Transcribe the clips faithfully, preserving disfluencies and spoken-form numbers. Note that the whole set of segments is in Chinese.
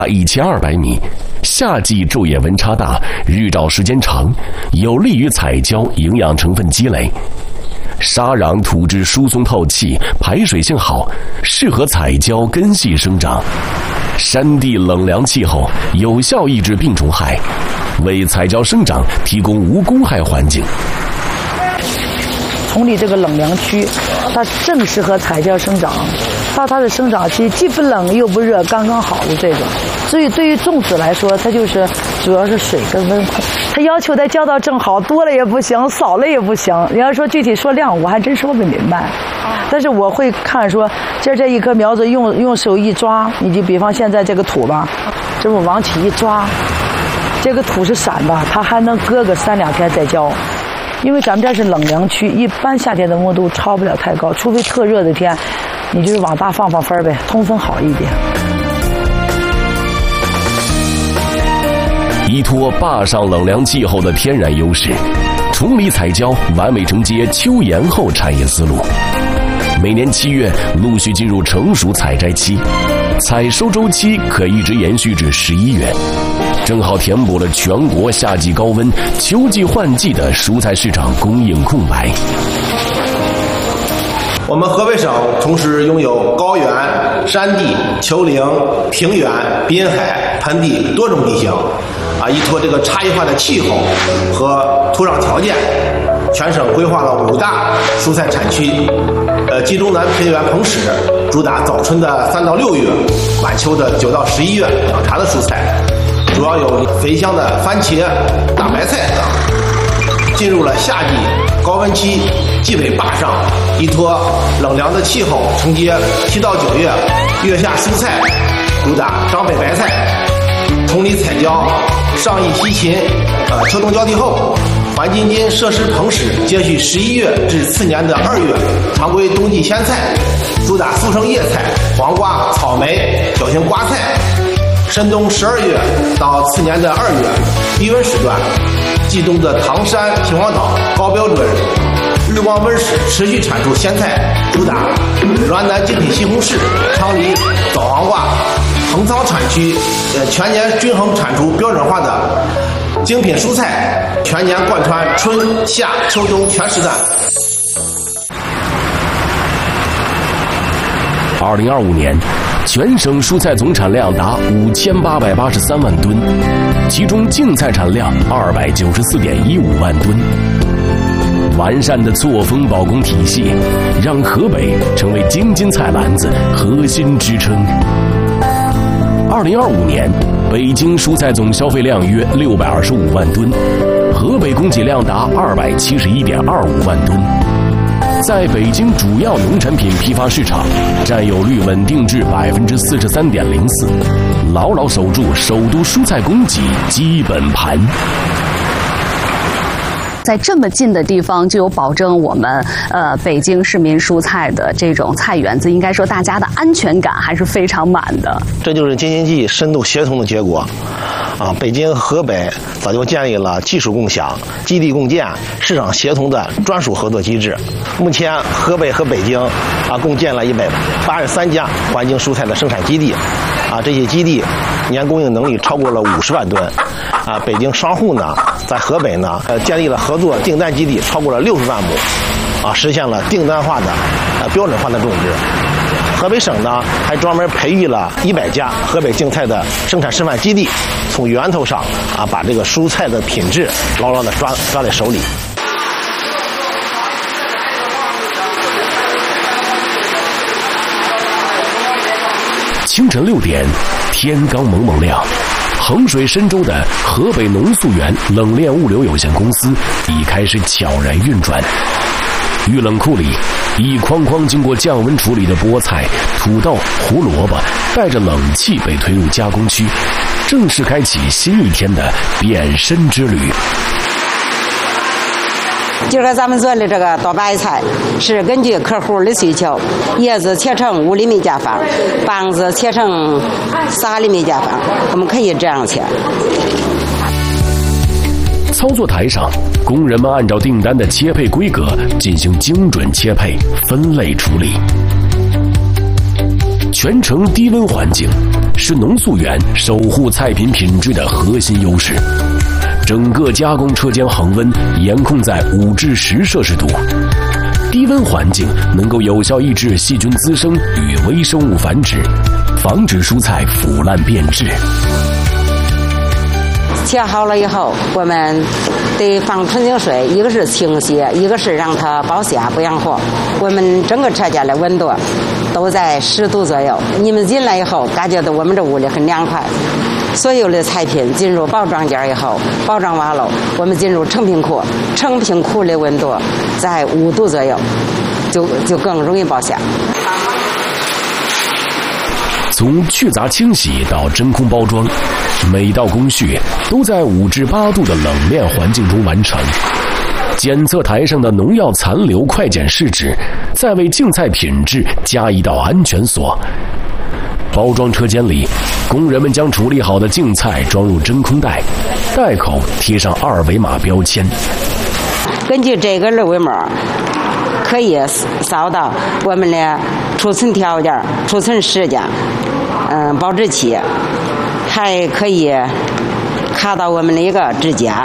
一千二百米，夏季昼夜温差大，日照时间长，有利于彩椒营养成分积累。沙壤土质疏松透气，排水性好，适合彩椒根系生长。山地冷凉气候，有效抑制病虫害，为彩椒生长提供无公害环境。 崇礼这个冷凉区，它正适合彩椒生长。到它的生长期既不冷又不热，刚刚好的这种。所以对于种子来说，它就是主要是水跟温控。它要求它浇到正好，多了也不行，少了也不行。你要说具体说量，我还真说不明白。但是我会看说，今儿这一棵苗子用用手一抓，你就比方现在这个土吧，这么往起一抓，这个土是散的，它还能搁个三两天再浇。因为咱们这是冷凉区，一般夏天的温度超不了太高，除非特热的天，你就是往大放放分呗，通风好一点。 依托坝上冷凉气候的天然优势，崇礼彩椒完美承接秋延后产业思路。每年七月陆续进入成熟采摘期，采收周期可一直延续至十一月，正好填补了全国夏季高温、秋季换季的蔬菜市场供应空白。 我们河北省同时拥有高原、山地、丘陵、平原、滨海、盆地多种地形，啊，依托这个差异化的气候和土壤条件，全省规划了五大蔬菜产区，呃，集中南平原棚始，主打早春的三到六月，晚秋的九到十一月养茬的蔬菜，主要有肥香的番茄、大白菜等。进入了夏季高温期，冀北坝上，依托冷凉的气候，承接七到九月月下蔬菜，主打张北白菜、崇礼彩椒、上亿西芹，呃，秋冬交替后，环京津设施棚始，接续十一月至次年的二月常规冬季鲜菜，主打速生叶菜、黄瓜、草莓、小型瓜菜。深冬十二月到次年的二月低温时段，冀东的唐山、秦皇岛高标准日光温室持续产出鲜菜，主打滦南精品西红柿、昌黎枣黄瓜。横仓产区呃全年均衡产出标准化的精品蔬菜，全年贯穿春夏秋冬全时段。 二零二五年，全省蔬菜总产量达五千八百八十三万吨，其中净菜产量二百九十四点一五万吨。完善的作风保供体系，让河北成为京津菜篮子核心支撑。二零二五年，北京蔬菜总消费量约六百二十五万吨，河北供给量达二百七十一点二五万吨。在北京主要农产品批发市场占有率稳定至百分之四十三点零四，牢牢守住首都蔬菜供给基本盘。 在这么近的地方就有保证我们呃北京市民蔬菜的这种菜园子，应该说大家的安全感还是非常满的。 这就是京津冀深度协同的结果啊！北京、河北早就建立了技术共享、基地共建、市场协同的专属合作机制。目前，河北和北京啊共建了一百八十三家环境蔬菜的生产基地，啊，这些基地年供应能力超过了五十万吨。啊，北京商户呢，在河北呢，呃，建立了合作订单基地，超过了六十万亩，啊，实现了订单化的、呃标准化的种植。河北省呢，还专门培育了一百家河北净菜的生产示范基地，从源头上啊，把这个蔬菜的品质牢牢的抓抓在手里。 清晨六点，天刚蒙蒙亮。衡水深州的河北农溯源冷链物流有限公司已开始悄然运转。预冷库里，一筐筐经过降温处理的菠菜、土豆、胡萝卜带着冷气被推入加工区，正式开启新一天的变身之旅。 今儿个咱们做的这个多白菜是根据客户的需求，叶子切成五厘米夹方，棒子切成三厘米夹方，我们可以这样切。 操作台上，工人们按照订单的切配规格进行精准切配、分类处理。全程低温环境， 是农塑园守护菜品品质的核心优势。整个加工车间恒温严控在五至十摄氏度，低温环境能够有效抑制细菌滋生与微生物繁殖，防止蔬菜腐烂变质。 切好了以后，我们得放纯净水，一个是清洗，一个是让它保鲜不养活。我们整个车间的温度都在十度左右。你们进来以后，感觉到我们这屋里很凉快。所有的菜品进入包装间以后，包装完了，我们进入成品库，成品库的温度在五度左右，就就更容易保鲜。 从去杂清洗到真空包装，每一道工序都在五至八度的冷链环境中完成。检测台上的农药残留快检试纸，再为净菜品质加一道安全锁。包装车间里，工人们将处理好的净菜装入真空袋，袋口贴上二维码标签。 根据这个二维码，可以扫到我们的储存条件、储存时间、嗯，保质期，还可以卡到我们的一个指甲。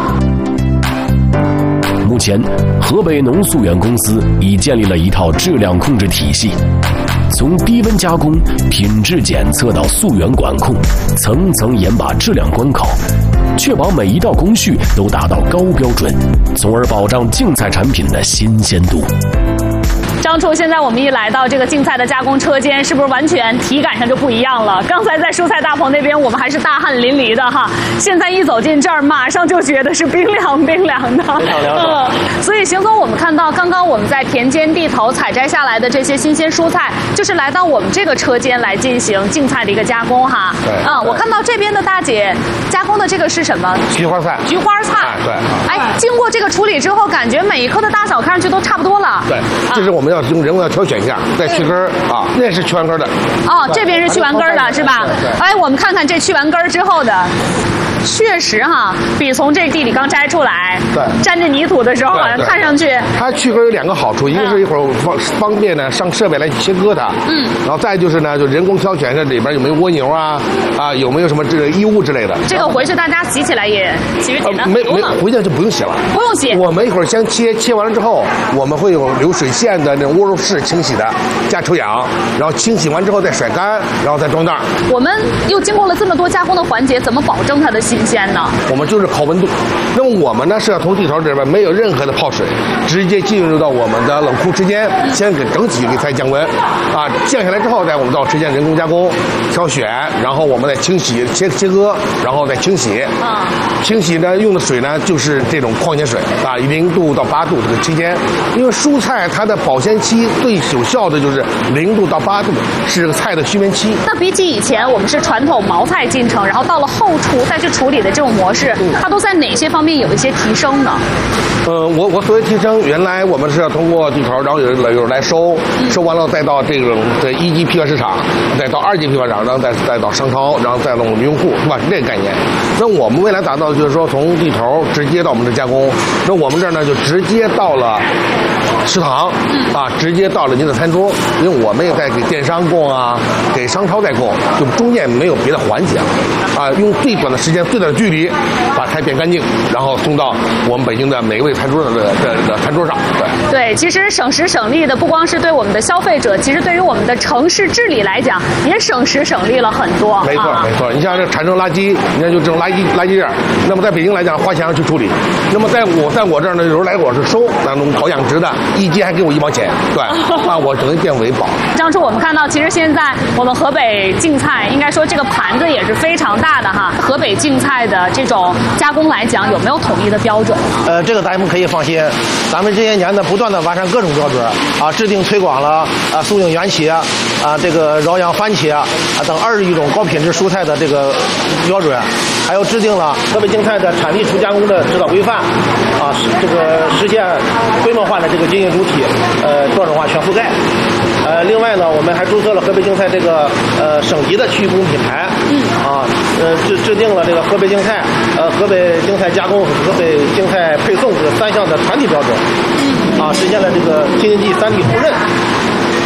目前，河北农塑园公司已建立了一套质量控制体系，从低温加工、品质检测到溯源管控，层层严把质量关口，确保每一道工序都达到高标准，从而保障净菜产品的新鲜度。 张处，现在我们一来到这个净菜的加工车间，是不是完全体感上就不一样了？刚才在蔬菜大棚那边，我们还是大汗淋漓的哈，现在一走进这儿，马上就觉得是冰凉冰凉的。 非常凉爽。 嗯，所以邢总，我们看到刚刚我们在田间地头采摘下来的这些新鲜蔬菜，就是来到我们这个车间来进行净菜的一个加工哈。 对。 嗯，我看到这边的大姐加工的这个是什么？ 菊花菜。 菊花菜。 啊，对。 哎，经过这个处理之后，感觉每一颗的大小看上去都差不多了。 对，这是我们要用人工要挑选一下，再去根儿啊，那是去完根儿的。 哦，这边是去完根儿的，是吧？哎，我们看看这去完根儿之后的。确实哈，比从这地里刚摘出来， 对， 沾着泥土的时候，好像看上去。 它去根有两个好处，一个是一会儿方方便呢上设备来切割它，嗯，然后再就是呢，就人工挑选这里边有没有蜗牛啊，啊有没有什么这个异物之类的。 这个回去大家洗起来也其实简单很多、呃、没没回去就不用洗了， 不用洗。 我们一会儿先切，切完了之后，我们会有流水线的那种蜗肉式清洗的，加抽氧，然后清洗完之后再甩干，然后再装袋。 我们又经过了这么多加工的环节，怎么保证它的新鲜呢？ 我们就是靠温度。那么我们呢是要从地头这边没有任何的泡水，直接进入到我们的冷库之间，先给整体给它降温，啊，降下来之后，再我们到之间人工加工、挑选，然后我们再清洗、切切割，然后再清洗。啊，清洗呢用的水呢就是这种矿泉水啊，零度到八度这个期间，因为蔬菜它的保鲜期最有效的就是零度到八度，是这个菜的续绵期。 那比起以前我们是传统毛菜进城，然后到了后厨再去处理的这种模式，它都在哪些方面有一些提升呢？ 呃，我我所谓提升，原来我们是要通过地头，然后有人有人来收，收完了再到这种这一级批发市场，再到二级批发市场，然后再再到商超，然后再到我们用户，是吧？是这个概念。那我们未来达到就是说，从地头直接到我们这加工，那我们这儿呢就直接到了食堂，啊，直接到了您的餐桌，因为我们也在给电商供啊，给商超在供，就中间没有别的环节，啊，用最短的时间、最短的距离把菜变干净，然后送到我们北京的每一位餐桌的的的餐桌上。对对，其实省时省力的不光是对我们的消费者，其实对于我们的城市治理来讲，也省时省力了很多。 没错、啊、没错，你像这产生垃圾，你看就这种垃圾垃圾站，那么在北京来讲花钱去处理，那么在我在我这儿呢，有时候来我是收那种搞养殖的，一斤还给我一毛钱，对，啊，我等于变为保。 张处，我们看到其实现在我们河北净菜，应该说这个盘子也是非常大的哈。河北净菜的这种加工来讲，有没有统一的标准？ 呃，这个咱们可以放心，咱们这些年呢不断的完善各种标准啊，制定推广了啊素应原茄啊这个饶阳番茄啊等二十余种高品质蔬菜的这个标准，还有制定了河北净菜的产地出加工的指导规范啊，这个实现规模化的这个经营主体呃标准化全覆盖。呃，另外呢，我们还注册了河北净菜这个呃省级的区域公品牌，啊，呃制制定了这个河北净菜、呃河北净菜加工和河北净菜配送这三项的团体标准，啊，实现了这个京津冀三地互认。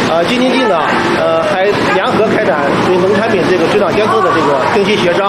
呃，京津冀呢，呃，还联合开展对农产品这个质量监测的这个定期协商。